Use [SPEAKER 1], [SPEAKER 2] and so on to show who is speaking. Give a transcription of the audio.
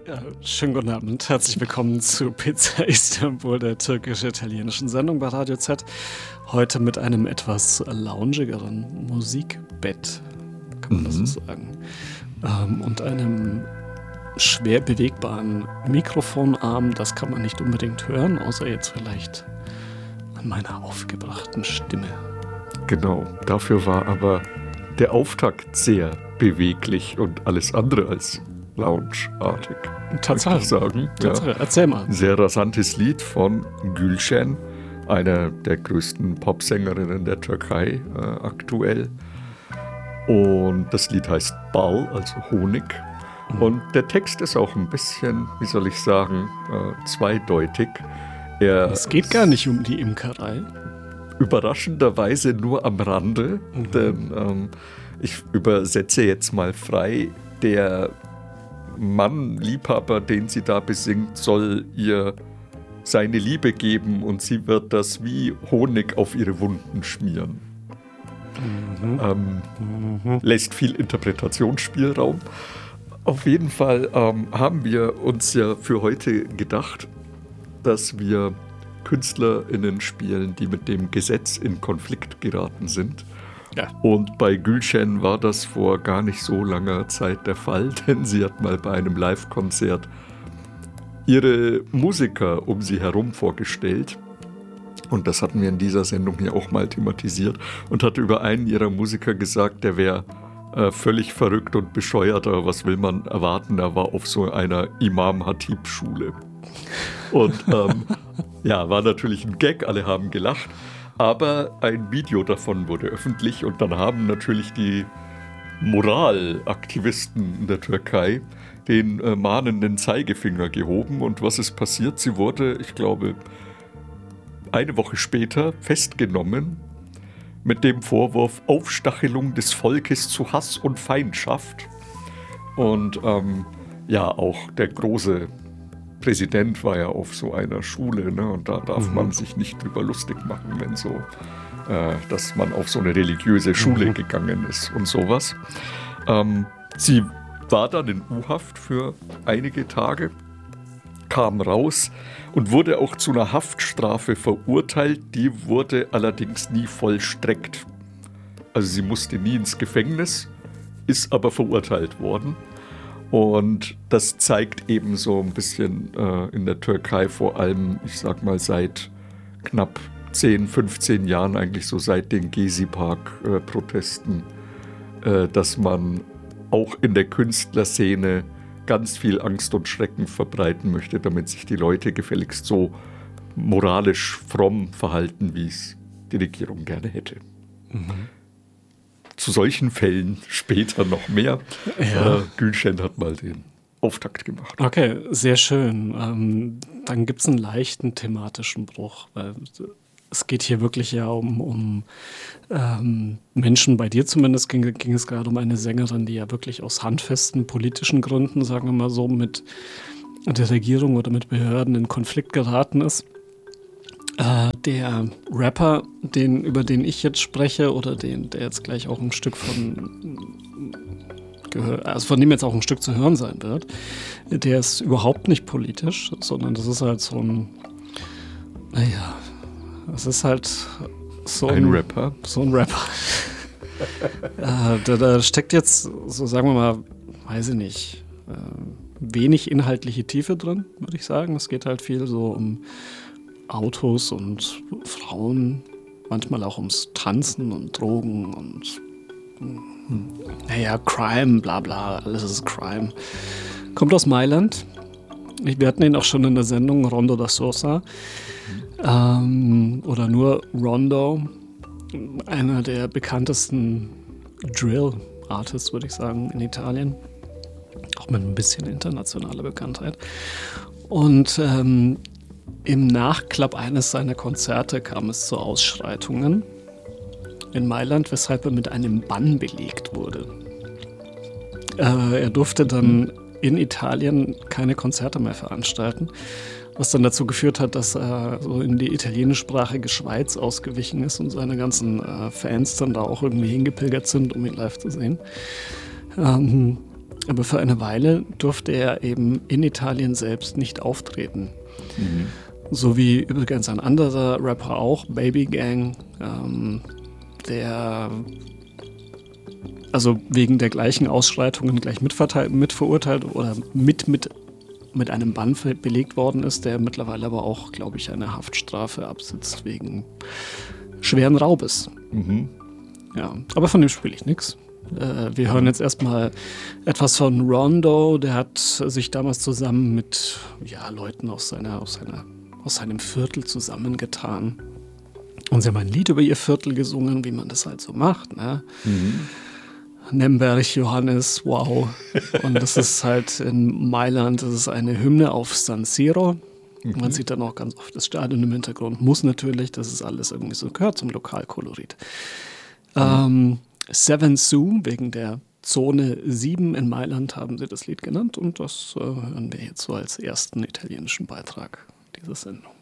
[SPEAKER 1] Ja, schönen guten Abend. Herzlich willkommen zu Pizza Istanbul, der türkisch-italienischen Sendung bei Radio Z. Heute mit einem etwas loungigeren Musikbett, kann man das so sagen. Und einem schwer bewegbaren Mikrofonarm. Das kann man nicht unbedingt hören, außer jetzt vielleicht an meiner aufgebrachten Stimme.
[SPEAKER 2] Genau, dafür war aber der Auftakt sehr beweglich und alles andere als loungeartig.
[SPEAKER 1] Tatsache.
[SPEAKER 2] Sagen.
[SPEAKER 1] Tatsache.
[SPEAKER 2] Ja.
[SPEAKER 1] Erzähl mal.
[SPEAKER 2] Ein sehr rasantes Lied von Gülşen, einer der größten Popsängerinnen der Türkei aktuell. Und das Lied heißt Bal, also Honig. Und der Text ist auch ein bisschen, wie soll ich sagen, zweideutig.
[SPEAKER 1] Es geht gar nicht um die Imkerei.
[SPEAKER 2] Überraschenderweise nur am Rande, denn ich übersetze jetzt mal frei, der Mann, Liebhaber, den sie da besingt, soll ihr seine Liebe geben und sie wird das wie Honig auf ihre Wunden schmieren. Lässt viel Interpretationsspielraum. Auf jeden Fall haben wir uns ja für heute gedacht, dass wir KünstlerInnen spielen, die mit dem Gesetz in Konflikt geraten sind. Ja. Und bei Gülşen war das vor gar nicht so langer Zeit der Fall, denn sie hat mal bei einem Live-Konzert ihre Musiker um sie herum vorgestellt. Und das hatten wir in dieser Sendung hier auch mal thematisiert und hatte über einen ihrer Musiker gesagt, der wäre völlig verrückt und bescheuert, aber was will man erwarten? Er war auf so einer Imam-Hatib-Schule. Und ja, war natürlich ein Gag, alle haben gelacht. Aber ein Video davon wurde öffentlich und dann haben natürlich die Moralaktivisten in der Türkei den mahnenden Zeigefinger gehoben. Und was ist passiert? Sie wurde, ich glaube, eine Woche später festgenommen mit dem Vorwurf Aufstachelung des Volkes zu Hass und Feindschaft. Und ja, auch der große Präsident war ja auf so einer Schule, ne? Und da darf man sich nicht drüber lustig machen, wenn so, dass man auf so eine religiöse Schule gegangen ist und sowas. Sie war dann in U-Haft für einige Tage, kam raus und wurde auch zu einer Haftstrafe verurteilt, die wurde allerdings nie vollstreckt. Also sie musste nie ins Gefängnis, ist aber verurteilt worden. Und das zeigt eben so ein bisschen in der Türkei vor allem, ich sag mal seit knapp 10, 15 Jahren, eigentlich so seit den Gezi-Park-Protesten, dass man auch in der Künstlerszene ganz viel Angst und Schrecken verbreiten möchte, damit sich die Leute gefälligst so moralisch fromm verhalten, wie es die Regierung gerne hätte. Zu solchen Fällen später noch mehr. Ja. Gülşen hat mal den Auftakt gemacht.
[SPEAKER 1] Okay, sehr schön. Dann gibt es einen leichten thematischen Bruch. Weil es geht hier wirklich ja um Menschen, bei dir zumindest ging es gerade um eine Sängerin, die ja wirklich aus handfesten politischen Gründen, sagen wir mal so, mit der Regierung oder mit Behörden in Konflikt geraten ist. Der Rapper, über den ich jetzt spreche, oder der jetzt gleich auch ein Stück von dem jetzt auch ein Stück zu hören sein wird, der ist überhaupt nicht politisch, sondern das ist halt so ein, es ist halt so
[SPEAKER 2] ein Rapper.
[SPEAKER 1] So ein Rapper. Da steckt jetzt, so sagen wir mal, weiß ich nicht, wenig inhaltliche Tiefe drin, würde ich sagen. Es geht halt viel so um Autos und Frauen, manchmal auch ums Tanzen und Drogen und Crime, bla bla, alles ist Crime. Kommt aus Mailand. Wir hatten ihn auch schon in der Sendung Rondo da Sosa oder nur Rondo, einer der bekanntesten Drill-Artists, würde ich sagen, in Italien. Auch mit ein bisschen internationaler Bekanntheit. Und im Nachklapp eines seiner Konzerte kam es zu Ausschreitungen in Mailand, weshalb er mit einem Bann belegt wurde. Er durfte dann in Italien keine Konzerte mehr veranstalten, was dann dazu geführt hat, dass er so in die italienischsprachige Schweiz ausgewichen ist und seine ganzen Fans dann da auch irgendwie hingepilgert sind, um ihn live zu sehen. Aber für eine Weile durfte er eben in Italien selbst nicht auftreten. So wie übrigens ein anderer Rapper auch, Baby Gang, der also wegen der gleichen Ausschreitungen gleich mitverurteilt oder mit einem Bann belegt worden ist, der mittlerweile aber auch, glaube ich, eine Haftstrafe absitzt wegen schweren Raubes. Ja, aber von dem spiele ich nichts. Wir hören jetzt erstmal etwas von Rondo. Der hat sich damals zusammen mit Leuten aus seinem Viertel zusammengetan. Und sie haben ein Lied über ihr Viertel gesungen, wie man das halt so macht. Ne? Nemberg, Johannes, wow. Und das ist halt in Mailand, das ist eine Hymne auf San Siro. Man sieht dann auch ganz oft das Stadion im Hintergrund. Muss natürlich, das ist alles irgendwie so, gehört zum Lokalkolorit. Seven Sue, wegen der Zone 7 in Mailand haben sie das Lied genannt. Und das hören wir jetzt so als ersten italienischen Beitrag dieser Sendung.